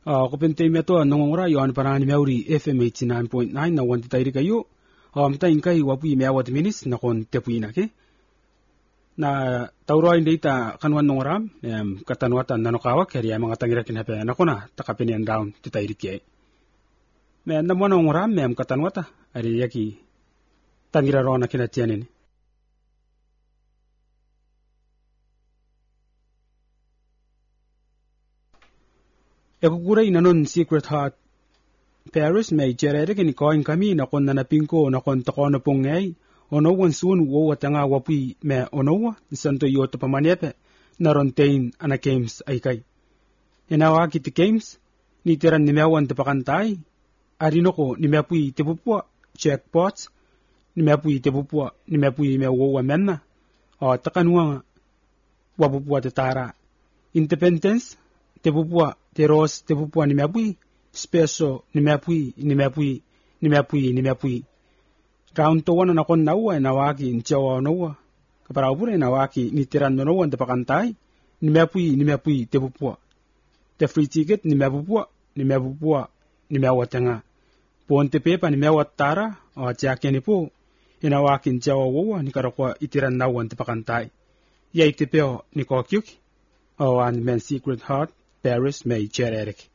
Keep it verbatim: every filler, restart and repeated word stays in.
Uh, ko pente me to nongora yo an parani meuri F M eighty-nine point nine na wanti tairi kayo. Um ta inkai wapi me awat minis na kon tepuina ke. Na tauro inde ita kanwan nongora em katanwata nanokawa keri ay mga tangira kinape na kona takapenian down ti tairi ke. Me na mo nongora mem katanwata ari yaki tangira rona kinatianin. Ekukura inanon Secret Heart Paris may jerere kini koin kami na kon nanapingko na kon takono pongay ono wan sun wo watanga wapi me ono santo yoto pamanepe naron tain ana games ay kay inawa kiti games ni tiran ni mewan te pakantay arino ko ni mepui te pupua checkpots ni mepui te pupua ni mepui me wo wa menna o takanwa wapupua te tara independence te pupua te ros te pupua ni mepui speso ni mepui ni mepui ni mepui ni mepui round to wana na kon nawa na waki nchawa nowa kapara upure na waki ni tiran no wan te pakantai ni mepui ni mepui te pupua te free ticket ni mepupua ni mepupua ni mewatanga ponte pepa ni mewatara o tiake ni po ina waki nchawa wowa ni karakwa itiran na wan te pakantai yai te peo ni kokyuk o an men Secret Heart Paris may cher Eric